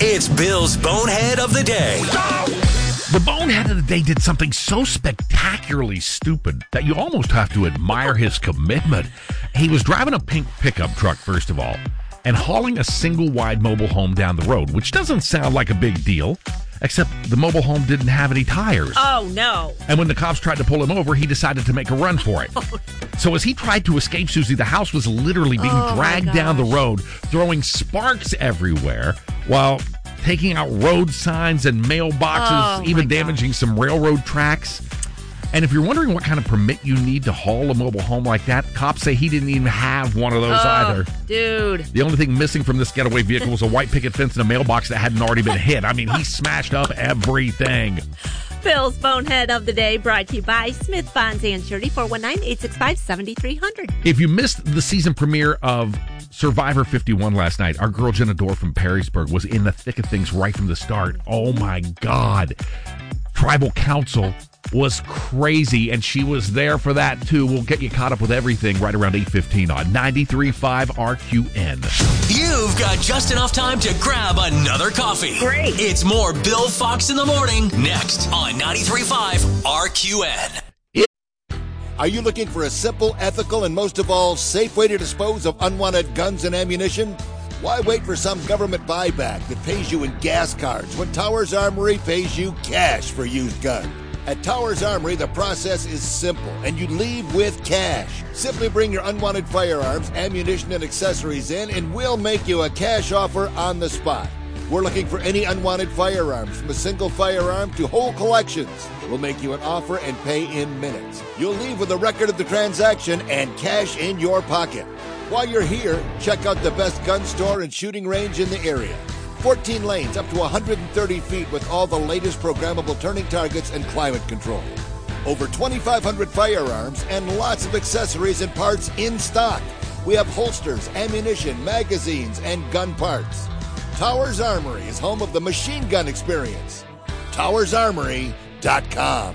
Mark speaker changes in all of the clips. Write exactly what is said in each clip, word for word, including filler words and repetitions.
Speaker 1: It's Bill's Bonehead of the Day.
Speaker 2: The Bonehead of the Day did something so spectacularly stupid that you almost have to admire his commitment. He was driving a pink pickup truck, first of all, and hauling a single-wide mobile home down the road, which doesn't sound like a big deal, except the mobile home didn't have any tires.
Speaker 3: Oh, no.
Speaker 2: And when the cops tried to pull him over, he decided to make a run for it. So as he tried to escape, Susie, the house was literally being
Speaker 3: oh
Speaker 2: dragged down the road, throwing sparks everywhere, while taking out road signs and mailboxes,
Speaker 3: oh
Speaker 2: even damaging
Speaker 3: gosh.
Speaker 2: some railroad tracks. And if you're wondering what kind of permit you need to haul a mobile home like that, cops say he didn't even have one of those
Speaker 3: oh,
Speaker 2: either.
Speaker 3: Dude.
Speaker 2: The only thing missing from this getaway vehicle was a white picket fence and a mailbox that hadn't already been hit. I mean, he smashed up everything.
Speaker 3: Bill's Bonehead of the Day brought to you by Smith Bonds and Surety, four one nine, eight six five, seven three zero zero.
Speaker 2: If you missed the season premiere of Survivor fifty-one last night, our girl Jenna Dore from Perrysburg was in the thick of things right from the start. Oh my God. Tribal Council was crazy, and she was there for that too. We'll get you caught up with everything right around eight fifteen on ninety-three point five R Q N.
Speaker 1: You've got just enough time to grab another coffee.
Speaker 3: Great.
Speaker 1: It's more Bill Fox in the morning next on ninety-three point five R Q N.
Speaker 4: Are you looking for a simple, ethical, and most of all, safe way to dispose of unwanted guns and ammunition? Why wait for some government buyback that pays you in gas cards when Towers Armory pays you cash for used guns? At Towers Armory, the process is simple, and you leave with cash. Simply bring your unwanted firearms, ammunition, and accessories in, and we'll make you a cash offer on the spot. We're looking for any unwanted firearms, from a single firearm to whole collections. We'll make you an offer and pay in minutes. You'll leave with a record of the transaction and cash in your pocket. While you're here, check out the best gun store and shooting range in the area. fourteen lanes up to one hundred thirty feet with all the latest programmable turning targets and climate control. Over twenty-five hundred firearms and lots of accessories and parts in stock. We have holsters, ammunition, magazines, and gun parts. Towers Armory is home of the machine gun experience. Towers Armory dot com.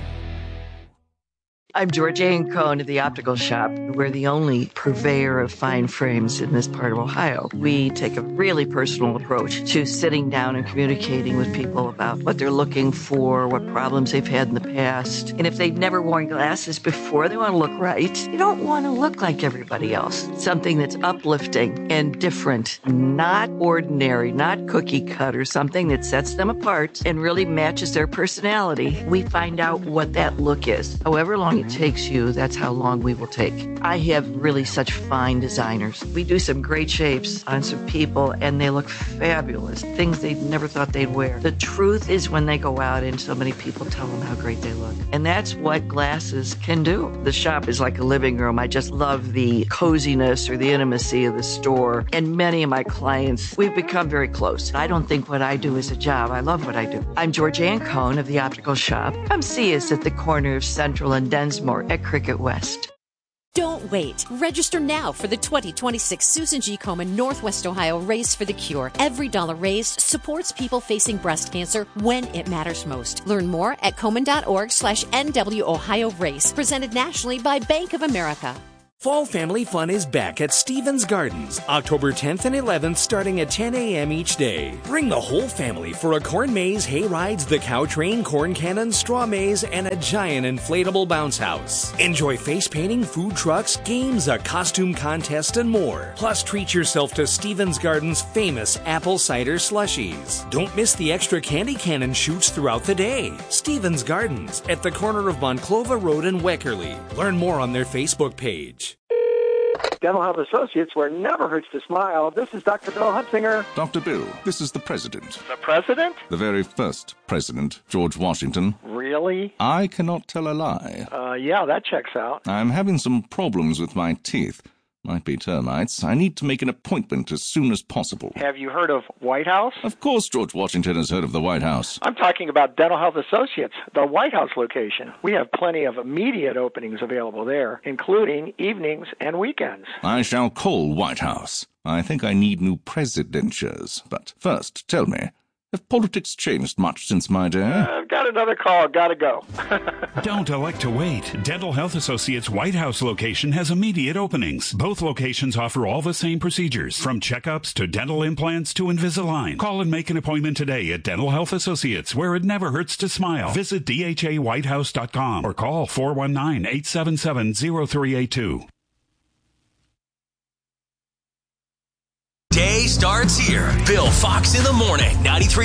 Speaker 5: I'm Georgianne Cohn of the Optical Shop. We're the only purveyor of fine frames in this part of Ohio. We take a really personal approach to sitting down and communicating with people about what they're looking for, what problems they've had in the past. And if they've never worn glasses before, they want to look right. You don't want to look like everybody else. Something that's uplifting and different, not ordinary, not cookie cutter, something that sets them apart and really matches their personality. We find out what that look is. However long it takes you, that's how long we will take. I have really such fine designers. We do some great shapes on some people, and they look fabulous. Things they never thought they'd wear. The truth is when they go out and so many people tell them how great they look. And that's what glasses can do. The shop is like a living room. I just love the coziness or the intimacy of the store. And many of my clients, we've become very close. I don't think what I do is a job. I love what I do. I'm Georgianne Cohn of the Optical Shop. Come see us at the corner of Central and Densmore at Cricket West.
Speaker 6: Don't wait. Register now for the twenty twenty-six Susan G. Komen Northwest Ohio Race for the Cure. Every dollar raised supports people facing breast cancer when it matters most. Learn more at Komen.org slash NW Ohio Race. Presented nationally by Bank of America.
Speaker 7: Fall Family Fun is back at Stevens Gardens, October tenth and eleventh, starting at ten a.m. each day. Bring the whole family for a corn maze, hay rides, the cow train, corn cannon, straw maze, and a giant inflatable bounce house. Enjoy face painting, food trucks, games, a costume contest, and more. Plus, treat yourself to Stevens Gardens' famous apple cider slushies. Don't miss the extra candy cannon shoots throughout the day. Stevens Gardens, at the corner of Monclova Road and Weckerly. Learn more on their Facebook page.
Speaker 8: Dental Health Associates, where it never hurts to smile. This is Doctor Bill Hunsinger.
Speaker 9: Doctor Bill, this is the President.
Speaker 8: The President?
Speaker 9: The very first President, George Washington.
Speaker 8: Really?
Speaker 9: I cannot tell a lie.
Speaker 8: Uh, yeah, that checks out.
Speaker 9: I'm having some problems with my teeth. Might be termites. I need to make an appointment as soon as possible.
Speaker 8: Have you heard of White House?
Speaker 9: Of course George Washington has heard of the White House.
Speaker 8: I'm talking about Dental Health Associates, the White House location. We have plenty of immediate openings available there, including evenings and weekends.
Speaker 9: I shall call White House. I think I need new presidentures. But first, tell me, Have politics changed much since my day?
Speaker 8: Uh, I've got another call. Gotta go.
Speaker 10: Don't elect to wait. Dental Health Associates White House location has immediate openings. Both locations offer all the same procedures, from checkups to dental implants to Invisalign. Call and make an appointment today at Dental Health Associates, where it never hurts to smile. Visit D H A white house dot com or call four one nine, eight seven seven, zero three eight two.
Speaker 1: Day starts here. Bill Fox in the morning, ninety-three